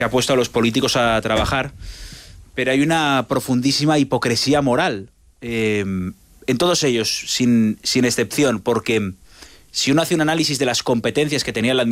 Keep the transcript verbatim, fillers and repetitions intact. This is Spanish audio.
que ha puesto a los políticos a trabajar, pero hay una profundísima hipocresía moral eh, en todos ellos, sin, sin excepción, porque si uno hace un análisis de las competencias que tenía la administración